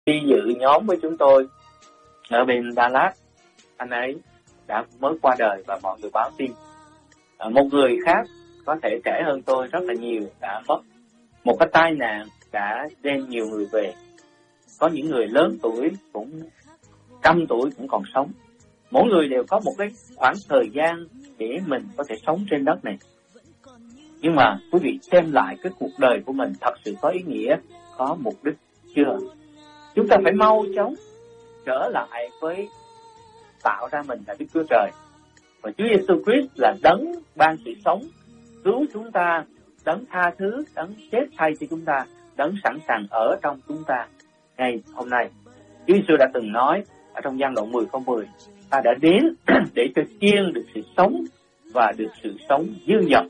đi dự nhóm với chúng tôi ở bên Dallas. Anh ấy đã mới qua đời và mọi người báo tin. Một người khác có thể trẻ hơn tôi rất là nhiều đã mất. Một cái tai nạn đã đem nhiều người về. Có những người lớn tuổi cũng trăm tuổi cũng còn sống. Mỗi người đều có một cái khoảng thời gian để mình có thể sống trên đất này. Nhưng mà quý vị xem lại cái cuộc đời của mình thật sự có ý nghĩa, có mục đích chưa? Chúng ta phải mau chóng trở lại với tạo ra mình là Đức Chúa Trời. Và Chúa Giêsu Christ là đấng ban sự sống, cứu chúng ta, đấng tha thứ, đấng chết thay cho chúng ta, đấng sẵn sàng ở trong chúng ta ngày hôm nay. Chúa Giêsu đã từng nói ở trong Giăng đoạn 10 câu 10, ta đã đến để cho chiên được sự sống và được sự sống dư dật.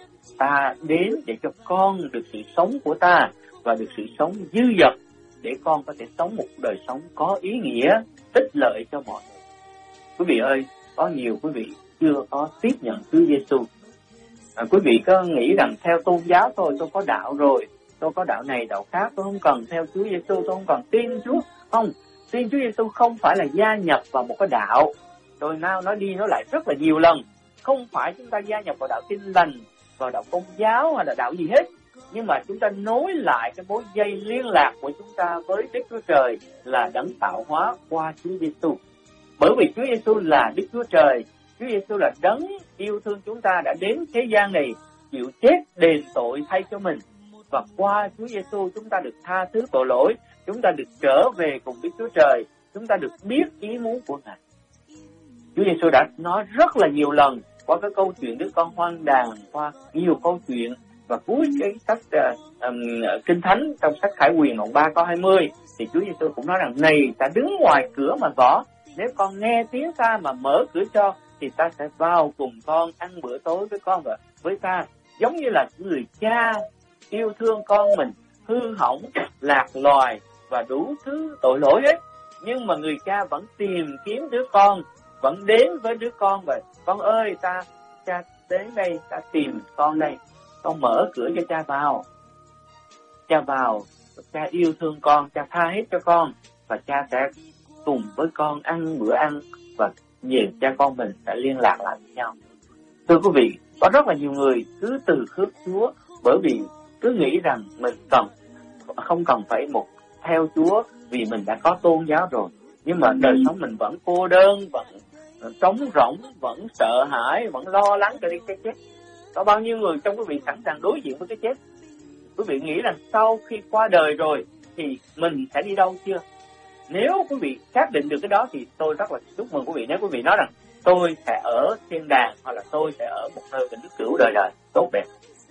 Ta đến để cho con được sự sống của ta và được sự sống dư dật, để con có thể sống một đời sống có ý nghĩa, ích lợi cho mọi người. Quý vị ơi, có nhiều quý vị chưa có tiếp nhận Chúa Giêsu. Quý vị có nghĩ rằng theo tôn giáo thôi, tôi có đạo rồi, tôi có đạo này đạo khác, tôi không cần theo Chúa Giêsu, tôi không cần tin Chúa. Không, tin Chúa Giêsu không phải là gia nhập vào một cái đạo. Tôi nói đi nói lại rất là nhiều lần, không phải chúng ta gia nhập vào đạo Tin Lành, vào đạo Công giáo hay là đạo gì hết, nhưng mà chúng ta nối lại cái mối dây liên lạc của chúng ta với Đức Chúa Trời là đấng tạo hóa qua Chúa Giêsu. Bởi vì Chúa Giêsu là Đức Chúa Trời, Chúa Giêsu là đấng yêu thương chúng ta, đã đến thế gian này chịu chết đền tội thay cho mình, và qua Chúa Giêsu chúng ta được tha thứ tội lỗi, chúng ta được trở về cùng Đức Chúa Trời, chúng ta được biết ý muốn của Ngài. Chúa Giêsu đã nói rất là nhiều lần qua cái câu chuyện đứa con hoang đàn, qua nhiều câu chuyện, và cuối cái sách Kinh Thánh trong sách Khải Huyền đoạn 3 câu 20 thì Chúa Giêsu cũng nói rằng: này, ta đứng ngoài cửa mà gõ, nếu con nghe tiếng ta mà mở cửa cho thì ta sẽ vào cùng con ăn bữa tối với con và với ta. Giống như là người cha yêu thương con mình hư hỏng, lạc loài và đủ thứ tội lỗi hết, nhưng mà người cha vẫn tìm kiếm đứa con, vẫn đến với đứa con và: con ơi, cha đến đây, ta tìm con đây, con mở cửa cho cha vào. Cha vào, cha yêu thương con, cha tha hết cho con, và cha sẽ cùng với con ăn bữa ăn, và về cha con mình sẽ liên lạc lại với nhau. Thưa quý vị, có rất là nhiều người cứ từ khước Chúa bởi vì cứ nghĩ rằng mình không cần phải theo Chúa vì mình đã có tôn giáo rồi, nhưng mà đời sống mình vẫn cô đơn, vẫn trống rỗng, vẫn sợ hãi, vẫn lo lắng cho đi cái chết. Có bao nhiêu người trong quý vị sẵn sàng đối diện với cái chết? Quý vị nghĩ rằng sau khi qua đời rồi thì mình sẽ đi đâu chưa? Nếu quý vị xác định được cái đó thì tôi rất là chúc mừng quý vị. Nếu quý vị nói rằng tôi sẽ ở thiên đàng, hoặc là tôi sẽ ở một nơi vĩnh cửu đời đời, tốt đẹp.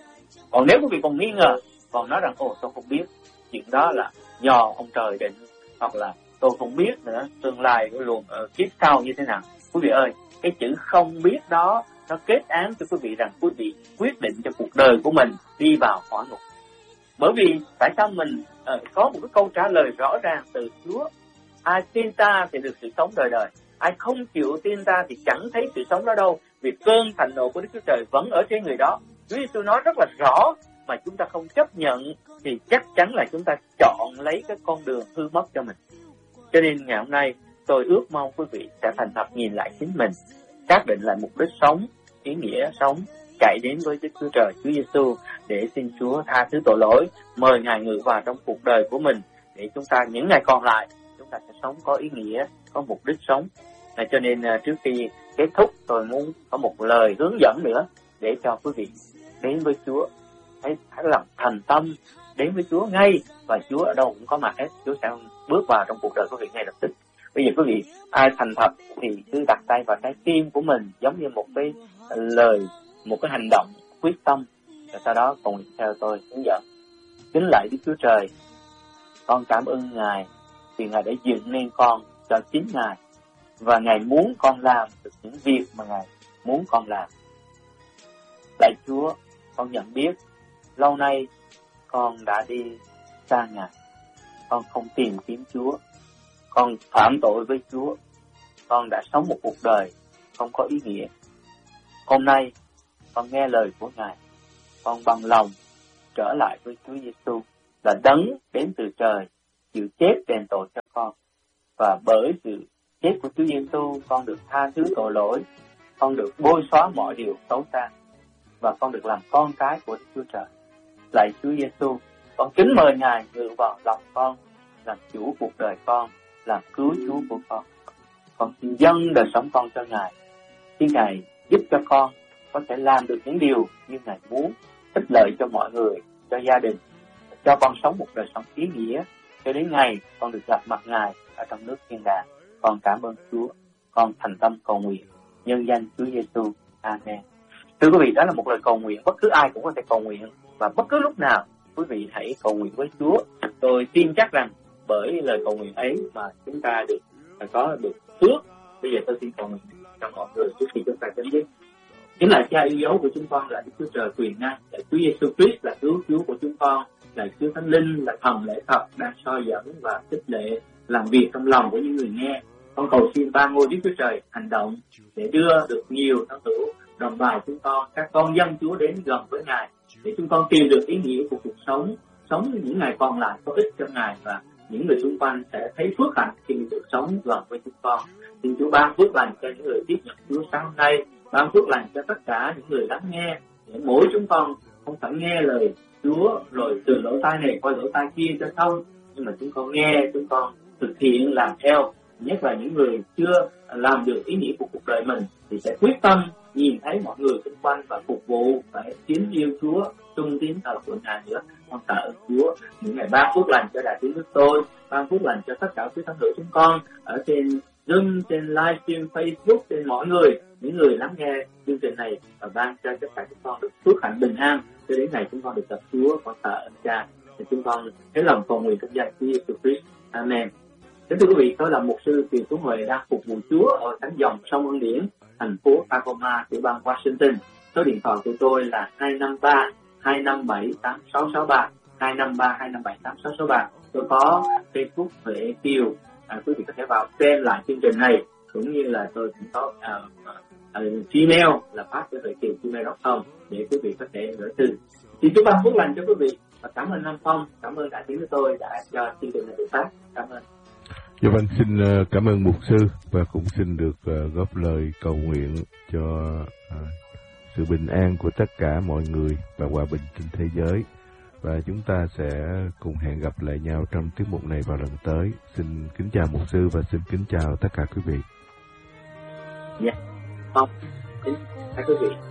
Còn nếu quý vị còn nghi ngờ, còn nói rằng tôi không biết, chuyện đó là do ông trời định, hoặc là tôi không biết nữa tương lai luôn kiếp sau như thế nào. Quý vị ơi, cái chữ không biết đó nó kết án cho quý vị rằng quý vị quyết định cho cuộc đời của mình đi vào hỏa ngục. Bởi vì tại sao mình có một cái câu trả lời rõ ràng từ Chúa: ai tin ta thì được sự sống đời đời, ai không chịu tin ta thì chẳng thấy sự sống đó đâu, vì cơn thạnh nộ của Đức Chúa Trời vẫn ở trên người đó. Chúa Giêsu nói rất là rõ, mà chúng ta không chấp nhận thì chắc chắn là chúng ta chọn lấy cái con đường hư mất cho mình. Cho nên ngày hôm nay tôi ước mong quý vị sẽ thành thật nhìn lại chính mình, xác định lại mục đích sống, ý nghĩa sống, chạy đến với Đức Chúa Trời Chúa Giêsu để xin Chúa tha thứ tội lỗi, mời Ngài ngự vào trong cuộc đời của mình, để chúng ta những ngày còn lại chúng ta sẽ sống có ý nghĩa, có mục đích sống. Cho nên trước khi kết thúc, tôi muốn có một lời hướng dẫn nữa để cho quý vị đến với Chúa, hãy lòng thành tâm đến với Chúa ngay, và Chúa ở đâu cũng có mặt hết. Chúa sẽ bước vào trong cuộc đời quý vị ngay lập tức. Bây giờ quý vị ai thành thật thì cứ đặt tay vào trái tim của mình, giống như một cái lời, một cái hành động quyết tâm, và sau đó cùng theo tôi hướng dẫn. Kính lạy Đức Chúa Trời, con cảm ơn Ngài vì Ngài đã dựng nên con cho chính Ngài, và Ngài muốn con làm được những việc mà Ngài muốn con làm. Lạy Chúa, con nhận biết lâu nay con đã đi xa Ngài, con không tìm kiếm Chúa, con phạm tội với Chúa, con đã sống một cuộc đời không có ý nghĩa. Hôm nay con nghe lời của Ngài, con bằng lòng trở lại với Chúa Giêsu là đấng đến từ trời chịu chết đền tội cho con. Và bởi sự chết của Chúa Giêsu, con được tha thứ tội lỗi, con được bôi xóa mọi điều xấu xa, và con được làm con cái của Đức Chúa Trời. Lạy Chúa Giêsu, con kính mời Ngài ngự vào lòng con, làm chủ cuộc đời con, làm cứu Chúa của con. Con xin dâng đời sống con cho Ngài. Xin Ngài giúp cho con có thể làm được những điều như Ngài muốn, ích lợi cho mọi người, cho gia đình, cho con sống một đời sống ý nghĩa cho đến ngày con được gặp mặt Ngài ở trong nước thiên đàng. Con cảm ơn Chúa. Con thành tâm cầu nguyện nhân danh Chúa Giêsu. Amen. Thưa quý vị, đó là một lời cầu nguyện bất cứ ai cũng có thể cầu nguyện, và bất cứ lúc nào quý vị hãy cầu nguyện với Chúa. Tôi tin chắc rằng bởi lời cầu nguyện ấy mà chúng ta có được phước. Bây giờ tôi xin cầu nguyện cho mọi người trước khi chúng ta chấm dứt. Chính là Cha yêu dấu của chúng con, là Đức Chúa Trời quyền năng, là Chúa Giêsu Christ là cứu Chúa của chúng con, là Chúa Thánh Linh, là thần lẽ thật đang soi dẫn và khích lệ làm việc trong lòng của những người nghe. Con cầu xin ba ngôi Đức Chúa Trời hành động để đưa được nhiều thân hữu đồng bào chúng con, các con dân Chúa đến gần với Ngài, để chúng con tìm được ý nghĩa của cuộc sống, sống những ngày còn lại có ích cho Ngài, và những người xung quanh sẽ thấy phước hạnh khi được sống gần với chúng con. Xin Chúa ban phước lành cho những người tiếp nhận Chúa sáng hôm nay, ban phước lành cho tất cả những người lắng nghe, để mỗi chúng con không phải nghe lời Chúa rồi từ lỗ tai này qua lỗ tai kia cho xong, nhưng mà chúng con nghe, chúng con thực hiện làm theo. Nhất là những người chưa làm được ý nghĩa của cuộc đời mình thì sẽ quyết tâm nhìn thấy mọi người xung quanh và phục vụ, phải kính yêu Chúa, trung tín thờ phượng Ngài nữa. Con tạ ơn Chúa những ngày ban phước lành cho đại tiếng nước tôi, ban phước lành cho tất cả quý thân hữu chúng con ở trên Zoom, trên livestream, Facebook, trên mọi người, những người lắng nghe chương trình này, và ban cho tất cả chúng con được phước hạnh bình an cho đến ngày chúng con được gặp Chúa. Con tạ ơn Cha. Thì chúng con hết lòng cầu nguyện trong danh Chúa Giêsu Christ. Amen. Kính thưa quý vị, tôi là mục sư Kiều Tuấn Huệ đang phục vụ Chúa ở cánh dòng sông Ân Điển, thành phố Tacoma, tiểu bang Washington. Số điện thoại của tôi là 253-257-8663, 253-257-8663. Tôi có Facebook Huệ Kiều. Quý vị có thể vào xem lại chương trình này, cũng như là tôi cũng có Gmail là pastorhuekiều@gmail.com để quý vị có thể gửi thư. Xin Chúa ban phước lành cho quý vị, và cảm ơn Nam Phong, cảm ơn đại tiếng của tôi đã cho chương trình này được phát. Cảm ơn. Dạ vâng, xin cảm ơn mục sư, và cũng xin được góp lời cầu nguyện cho sự bình an của tất cả mọi người và hòa bình trên thế giới. Và chúng ta sẽ cùng hẹn gặp lại nhau trong tiết mục này vào lần tới. Xin kính chào mục sư và xin kính chào tất cả quý vị. Dạ, không, kính chào quý vị.